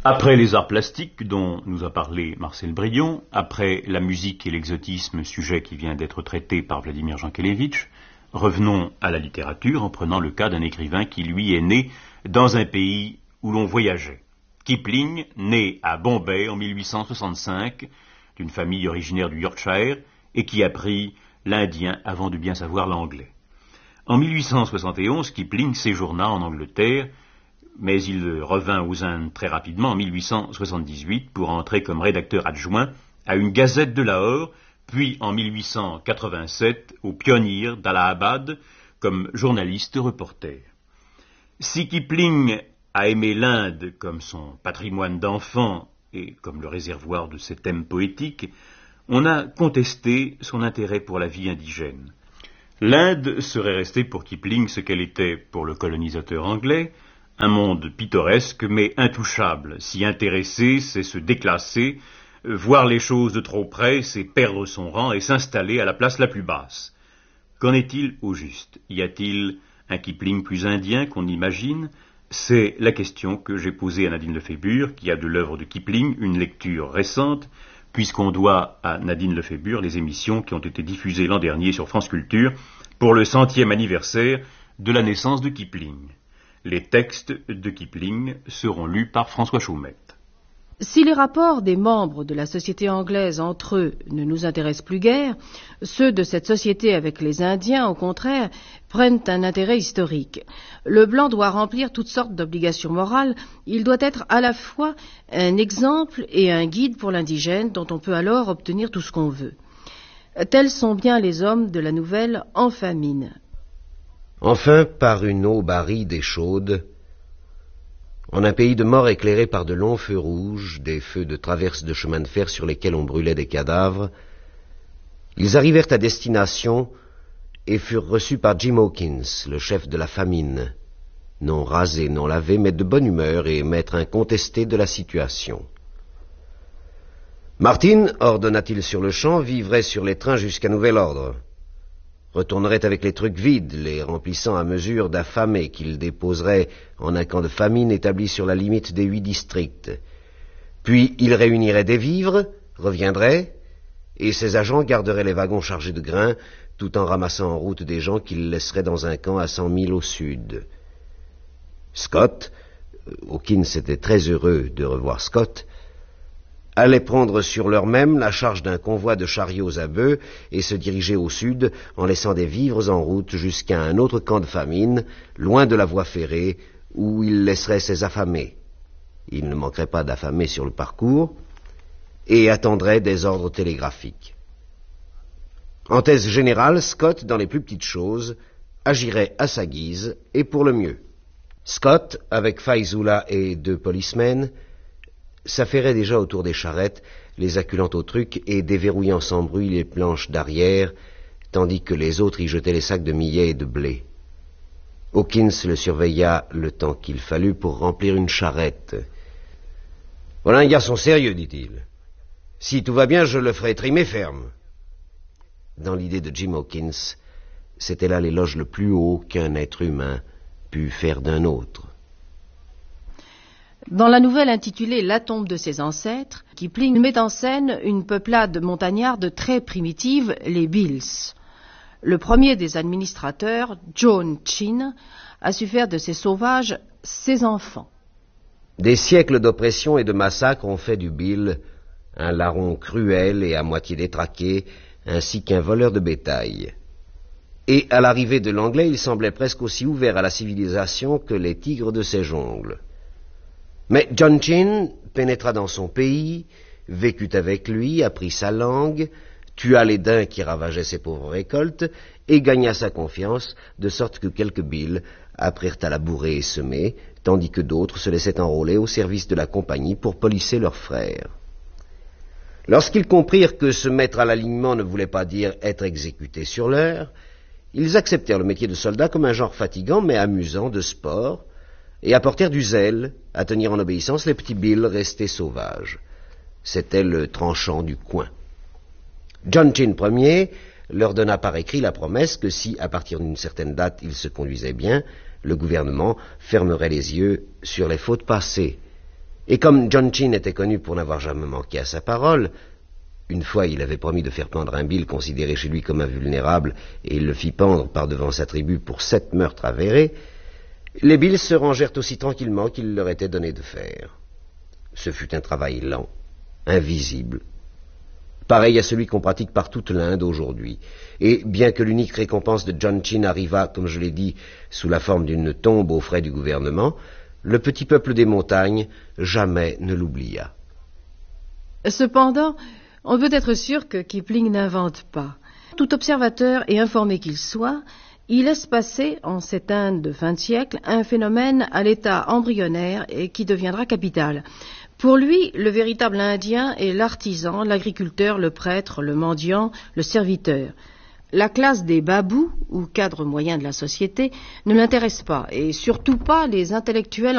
Après les arts plastiques dont nous a parlé Marcel Brion, après la musique et l'exotisme, sujet qui vient d'être traité par Vladimir Jankélévitch, revenons à la littérature en prenant le cas d'un écrivain qui, lui, est né dans un pays où l'on voyageait. Kipling, né à Bombay en 1865, d'une famille originaire du Yorkshire, et qui apprit l'indien avant de bien savoir l'anglais. En 1871, Kipling séjourna en Angleterre, mais il revint aux Indes très rapidement en 1878 pour entrer comme rédacteur adjoint à une gazette de Lahore, puis en 1887 au Pionnier d'Allahabad comme journaliste reporter. Si Kipling a aimé l'Inde comme son patrimoine d'enfant et comme le réservoir de ses thèmes poétiques, on a contesté son intérêt pour la vie indigène. L'Inde serait restée pour Kipling ce qu'elle était pour le colonisateur anglais, un monde pittoresque mais intouchable. S'y intéresser, c'est se déclasser, voir les choses de trop près, c'est perdre son rang et s'installer à la place la plus basse. Qu'en est-il au juste? Y a-t-il un Kipling plus indien qu'on imagine? C'est la question que j'ai posée à Nadine Lefébure, qui a de l'œuvre de Kipling une lecture récente, puisqu'on doit à Nadine Lefébure les émissions qui ont été diffusées l'an dernier sur France Culture pour le 100e anniversaire de la naissance de Kipling. Les textes de Kipling seront lus par François Chaumette. Si les rapports des membres de la société anglaise entre eux ne nous intéressent plus guère, ceux de cette société avec les Indiens, au contraire, prennent un intérêt historique. Le blanc doit remplir toutes sortes d'obligations morales, il doit être à la fois un exemple et un guide pour l'indigène dont on peut alors obtenir tout ce qu'on veut. Tels sont bien les hommes de la nouvelle En famine. Enfin, par une aube aride et chaude, en un pays de morts éclairé par de longs feux rouges, des feux de traverse de chemin de fer sur lesquels on brûlait des cadavres, ils arrivèrent à destination et furent reçus par Jim Hawkins, le chef de la famine, non rasé, non lavé, mais de bonne humeur et maître incontesté de la situation. Martin, ordonna-t-il sur le champ, vivrait sur les trains jusqu'à nouvel ordre. Retournerait avec les trucs vides, les remplissant à mesure d'affamés qu'il déposerait en un camp de famine établi sur la limite des 8 districts. Puis il réunirait des vivres, reviendrait, et ses agents garderaient les wagons chargés de grains, tout en ramassant en route des gens qu'il laisserait dans un camp à 100 milles au sud. Scott, Hawkins était très heureux de revoir Scott, allait prendre sur l'heure même la charge d'un convoi de chariots à bœufs et se diriger au sud en laissant des vivres en route jusqu'à un autre camp de famine, loin de la voie ferrée, où il laisserait ses affamés. Il ne manquerait pas d'affamés sur le parcours et attendrait des ordres télégraphiques. En thèse générale, Scott, dans les plus petites choses, agirait à sa guise et pour le mieux. Scott, avec Faizullah et 2 policemen, s'affairait déjà autour des charrettes, les acculant au truc et déverrouillant sans bruit les planches d'arrière, tandis que les autres y jetaient les sacs de millet et de blé. Hawkins le surveilla le temps qu'il fallut pour remplir une charrette. « Voilà un garçon sérieux, dit-il. Si tout va bien, je le ferai trimer ferme. » Dans l'idée de Jim Hawkins, c'était là l'éloge le plus haut qu'un être humain put faire d'un autre. Dans la nouvelle intitulée La tombe de ses ancêtres, Kipling met en scène une peuplade montagnarde très primitive, les Bills. Le premier des administrateurs, John Chin, a su faire de ces sauvages ses enfants. Des siècles d'oppression et de massacres ont fait du Bill un larron cruel et à moitié détraqué, ainsi qu'un voleur de bétail. Et à l'arrivée de l'anglais, il semblait presque aussi ouvert à la civilisation que les tigres de ses jungles. Mais John Chin pénétra dans son pays, vécut avec lui, apprit sa langue, tua les daims qui ravageaient ses pauvres récoltes, et gagna sa confiance, de sorte que quelques Bills apprirent à labourer et semer, tandis que d'autres se laissaient enrôler au service de la compagnie pour polisser leurs frères. Lorsqu'ils comprirent que se mettre à l'alignement ne voulait pas dire être exécuté sur l'heure, ils acceptèrent le métier de soldat comme un genre fatigant mais amusant de sport, et apportèrent du zèle à tenir en obéissance les petits Bills restés sauvages. C'était le tranchant du coin. John Chin Ier leur donna par écrit la promesse que si, à partir d'une certaine date, ils se conduisaient bien, le gouvernement fermerait les yeux sur les fautes passées. Et comme John Chin était connu pour n'avoir jamais manqué à sa parole, une fois il avait promis de faire pendre un Bill considéré chez lui comme invulnérable, et il le fit pendre par devant sa tribu pour 7 meurtres avérés, les Bills se rangèrent aussi tranquillement qu'il leur était donné de faire. Ce fut un travail lent, invisible, pareil à celui qu'on pratique par toute l'Inde aujourd'hui. Et bien que l'unique récompense de John Chin arrivât, comme je l'ai dit, sous la forme d'une tombe aux frais du gouvernement, le petit peuple des montagnes jamais ne l'oublia. Cependant, on peut être sûr que Kipling n'invente pas. Tout observateur et informé qu'il soit, il laisse passer, en cette Inde de fin de siècle, un phénomène à l'état embryonnaire et qui deviendra capital. Pour lui, le véritable Indien est l'artisan, l'agriculteur, le prêtre, le mendiant, le serviteur. La classe des babous, ou cadres moyens de la société, ne l'intéresse pas, et surtout pas les intellectuels